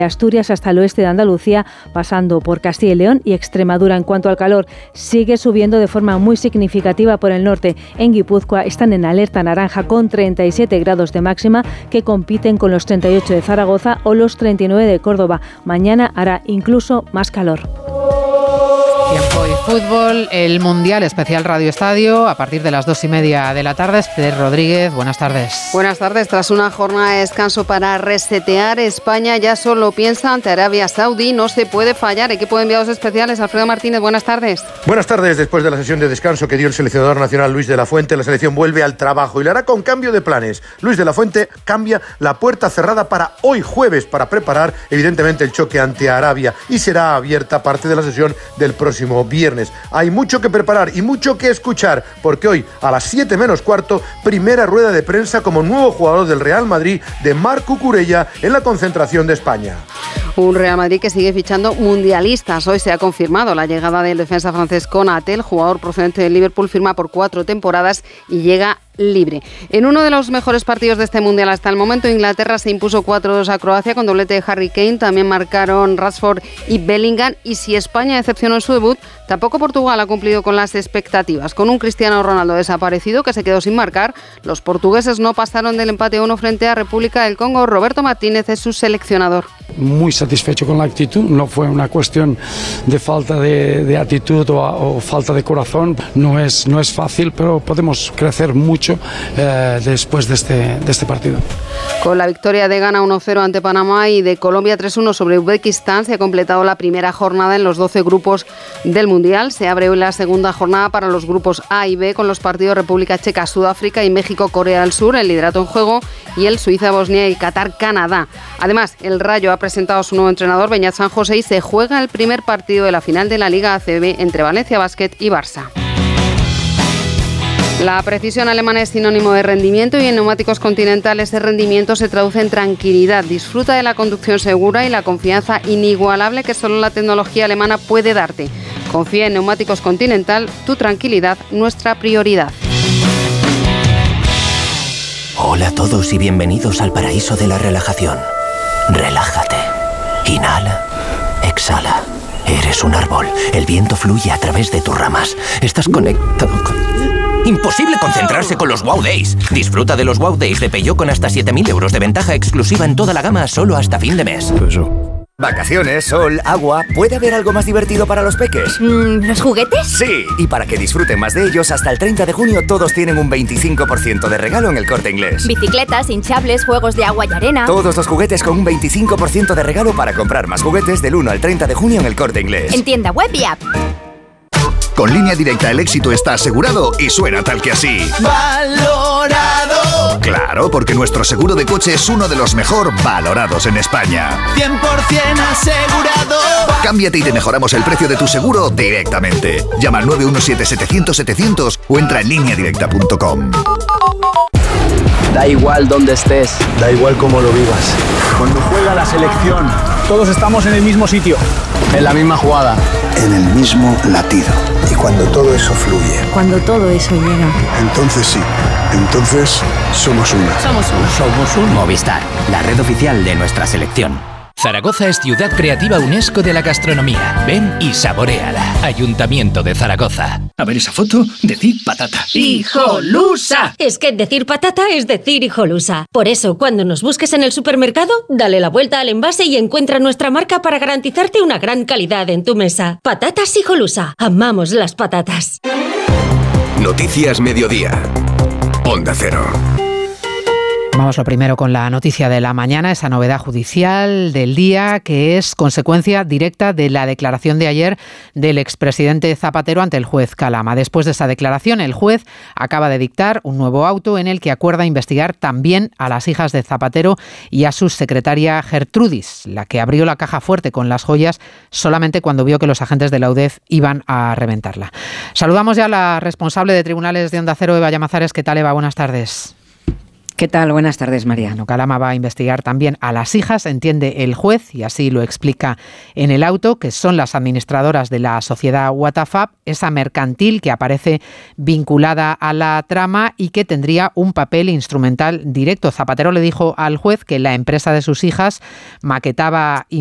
Asturias hasta el oeste de Andalucía, pasando por Castilla y León y Extremadura. En cuanto al calor, sigue subiendo de forma muy significativa por el norte. En Guipúzcoa están en alerta naranja con 37 grados de máxima, que compiten con los 38 de Zaragoza o los 39 de Córdoba. Mañana hará incluso más calor. Tiempo y fútbol, el Mundial Especial Radio Estadio, a partir de las 2:30 de la tarde. Esther Rodríguez, buenas tardes. Buenas tardes. Tras una jornada de descanso para resetear, España ya solo piensa ante Arabia Saudí. No se puede fallar. Equipo de enviados especiales, Alfredo Martínez, buenas tardes. Buenas tardes. Después de la sesión de descanso que dio el seleccionador nacional Luis de la Fuente, la selección vuelve al trabajo y lo hará con cambio de planes. Luis de la Fuente cambia la puerta cerrada para hoy jueves para preparar evidentemente el choque ante Arabia, y será abierta parte de la sesión del próximo viernes. Hay mucho que preparar y mucho que escuchar, porque hoy a las 7 menos cuarto, primera rueda de prensa como nuevo jugador del Real Madrid de Marc Cucurella en la concentración de España. Un Real Madrid que sigue fichando mundialistas. Hoy se ha confirmado la llegada del defensa francés Konaté, el jugador procedente del Liverpool, firma por 4 temporadas y llega libre. En uno de los mejores partidos de este Mundial hasta el momento, Inglaterra se impuso 4-2 a Croacia con doblete de Harry Kane. También marcaron Rashford y Bellingham. Y si España decepcionó en su debut, tampoco Portugal ha cumplido con las expectativas. Con un Cristiano Ronaldo desaparecido que se quedó sin marcar, los portugueses no pasaron del empate 1 frente a República del Congo. Roberto Martínez es su seleccionador. Muy satisfecho con la actitud, no fue una cuestión de falta de actitud o falta de corazón, no es fácil, pero podemos crecer mucho después de este partido. Con la victoria de Ghana 1-0 ante Panamá y de Colombia 3-1 sobre Uzbekistán, se ha completado la primera jornada en los 12 grupos del Mundial. Se abre hoy la segunda jornada para los grupos A y B, con los partidos República Checa, Sudáfrica y México, Corea del Sur, el liderato en juego, y el Suiza, Bosnia y Qatar, Canadá. Además, el Rayo ha presentado a su nuevo entrenador, Beñat San José, y se juega el primer partido de la final de la Liga ACB entre Valencia Basket y Barça. La precisión alemana es sinónimo de rendimiento, y en Neumáticos Continental ese rendimiento se traduce en tranquilidad. Disfruta de la conducción segura y la confianza inigualable que solo la tecnología alemana puede darte. Confía en Neumáticos Continental, tu tranquilidad, nuestra prioridad. Hola a todos y bienvenidos al paraíso de la relajación. Relájate. Inhala. Exhala. Eres un árbol. El viento fluye a través de tus ramas. Estás conectado con... Imposible concentrarse con los Wow Days. Disfruta de los Wow Days de Peugeot con hasta 7.000 euros de ventaja exclusiva en toda la gama solo hasta fin de mes. Vacaciones, sol, agua... ¿Puede haber algo más divertido para los peques? ¿Los juguetes? Sí, y para que disfruten más de ellos, hasta el 30 de junio todos tienen un 25% de regalo en El Corte Inglés. Bicicletas, hinchables, juegos de agua y arena... Todos los juguetes con un 25% de regalo para comprar más juguetes del 1 al 30 de junio en El Corte Inglés. En tienda web y app. Con Línea Directa el éxito está asegurado y suena tal que así. ¡Valorado! Claro, porque nuestro seguro de coche es uno de los mejor valorados en España. 100% asegurado. Cámbiate y te mejoramos el precio de tu seguro directamente. Llama al 917-700-700 o entra en lineadirecta.com. Da igual dónde estés, da igual cómo lo vivas. Cuando juega la selección, todos estamos en el mismo sitio, en la misma jugada, en el mismo latido. Y cuando todo eso fluye, cuando todo eso llega, entonces sí, entonces somos uno. Somos un Movistar, la red oficial de nuestra selección. Zaragoza es ciudad creativa UNESCO de la gastronomía. Ven y saboréala. Ayuntamiento de Zaragoza. A ver esa foto, decir patata. ¡Hijolusa! Es que decir patata es decir hijolusa. Por eso, cuando nos busques en el supermercado, dale la vuelta al envase y encuentra nuestra marca para garantizarte una gran calidad en tu mesa. Patatas Hijolusa. Amamos las patatas. Noticias Mediodía. Onda Cero. Vamos lo primero con la noticia de la mañana, esa novedad judicial del día que es consecuencia directa de la declaración de ayer del expresidente Zapatero ante el juez Calama. Después de esa declaración, el juez acaba de dictar un nuevo auto en el que acuerda investigar también a las hijas de Zapatero y a su secretaria Gertrudis, la que abrió la caja fuerte con las joyas solamente cuando vio que los agentes de la UDEF iban a reventarla. Saludamos ya a la responsable de tribunales de Onda Cero, Eva Llamazares. ¿Qué tal, Eva? Buenas tardes. ¿Qué tal? Buenas tardes, María. Calama va a investigar también a las hijas, entiende el juez, y así lo explica en el auto, que son las administradoras de la sociedad Watafab, esa mercantil que aparece vinculada a la trama y que tendría un papel instrumental directo. Zapatero le dijo al juez que la empresa de sus hijas maquetaba